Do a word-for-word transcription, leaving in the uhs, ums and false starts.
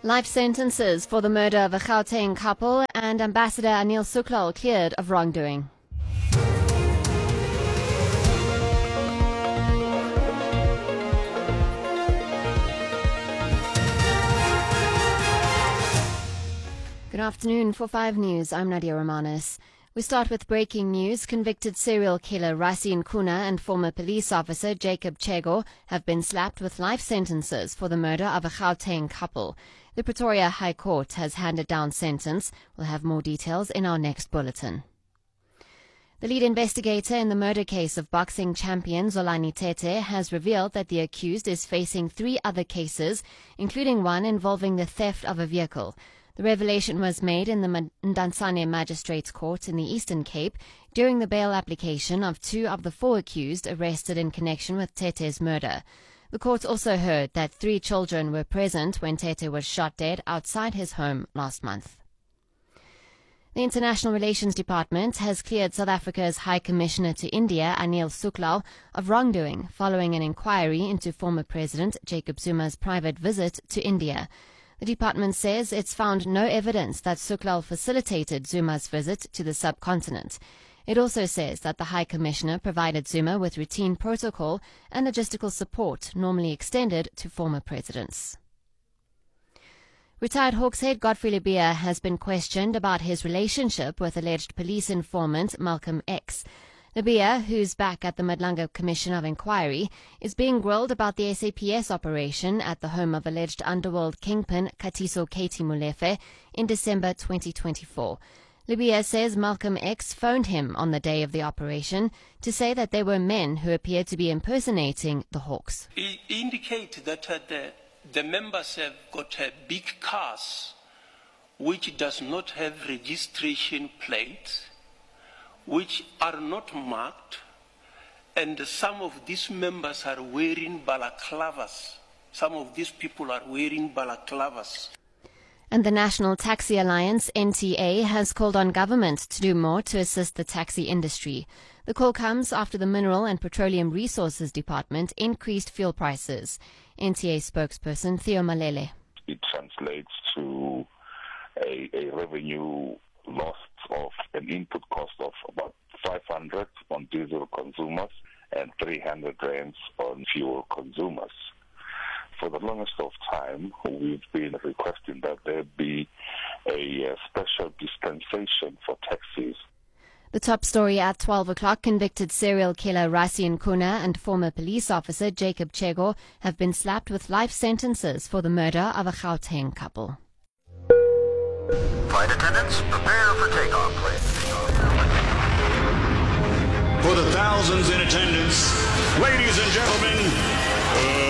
Life sentences for the murder of a Gauteng couple, and Ambassador Anil Suklal cleared of wrongdoing. Good afternoon. For five News, I'm Nadia Romanis. We start with breaking news. Convicted serial killer Racine Kuna and former police officer Jacob Chego have been slapped with life sentences for the murder of a Gauteng couple. The Pretoria High Court has handed down sentence. We'll have more details in our next bulletin. The lead investigator in the murder case of boxing champion Zolani Tete has revealed that the accused is facing three other cases, including one involving the theft of a vehicle. The revelation was made in the Ndansane Magistrates Court in the Eastern Cape during the bail application of two of the four accused arrested in connection with Tete's murder. The court also heard that three children were present when Tete was shot dead outside his home last month. The International Relations Department has cleared South Africa's High Commissioner to India, Anil Suklal, of wrongdoing following an inquiry into former President Jacob Zuma's private visit to India. The department says it's found no evidence that Suklal facilitated Zuma's visit to the subcontinent. It also says that the High Commissioner provided Zuma with routine protocol and logistical support normally extended to former presidents. Retired Hawks head Godfrey Lebeya has been questioned about his relationship with alleged police informant Malcolm X. Lebeya, who's back at the Madlanga Commission of Inquiry, is being grilled about the S A P S operation at the home of alleged underworld kingpin Katiso Katie Molefe in December twenty twenty-four. Lebeya says Malcolm X phoned him on the day of the operation to say that there were men who appeared to be impersonating the Hawks. It indicates that uh, the, the members have got uh, big cars which does not have registration plates, which are not marked, and some of these members are wearing balaclavas. Some of these people are wearing balaclavas. And the National Taxi Alliance, N T A, has called on government to do more to assist the taxi industry. The call comes after the Mineral and Petroleum Resources Department increased fuel prices. N T A spokesperson Theo Malele. It translates to a, a revenue loss of an input cost of about five hundred on diesel consumers and three hundred rands on fuel consumers. For the longest of time, we've been requesting that there be a uh, special dispensation for taxis. The top story at twelve o'clock, convicted serial killer Racine Kuna and former police officer Jacob Chego have been slapped with life sentences for the murder of a Gauteng couple. Flight attendants, prepare for takeoff, please. For the thousands in attendance, ladies and gentlemen, uh